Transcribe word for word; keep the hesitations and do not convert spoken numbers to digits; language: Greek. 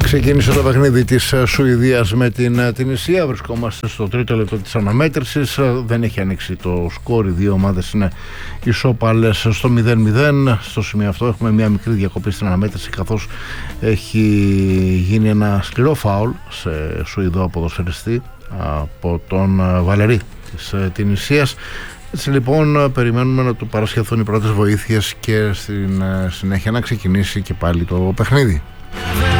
Ξεκίνησε το παιχνίδι της Σουηδίας με την Τινησία. Βρισκόμαστε στο τρίτο λεπτό της αναμέτρησης. Δεν έχει ανοίξει το σκόρ. Οι δύο ομάδες είναι ισόπαλες στο μηδέν μηδέν. Στο σημείο αυτό έχουμε μια μικρή διακοπή στην αναμέτρηση, καθώς έχει γίνει ένα σκληρό φάουλ σε Σουηδό ποδοσφαιριστή από τον Βαλερή της Τινησίας. Έτσι λοιπόν περιμένουμε να του παρασχεθούν οι πρώτες βοήθειες και στην συνέχεια να ξεκινήσει και πάλι το παιχνίδι.